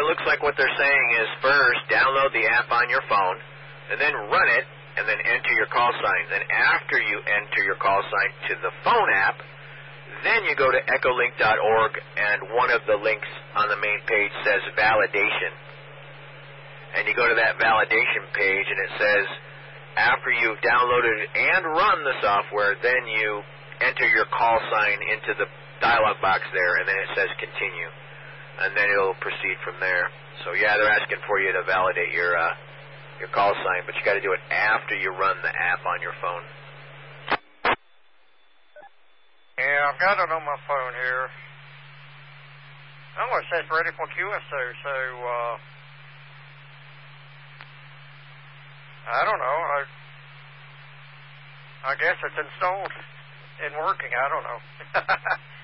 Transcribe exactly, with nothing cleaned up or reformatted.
looks like what they're saying is first download the app on your phone, and then run it, and then enter your call sign. Then after you enter your call sign to the phone app, then you go to echolink dot org, and one of the links on the main page says validation. And you go to that validation page, and it says after you've downloaded and run the software, then you enter your call sign into the dialog box there, and then it says continue. And then it'll proceed from there. So, yeah, they're asking for you to validate your uh, your call sign, but you got to do it after you run the app on your phone. Yeah, I've got it on my phone here. Oh, it says ready for Q S O, so, uh, I don't know. I, I guess it's installed and working. I don't know.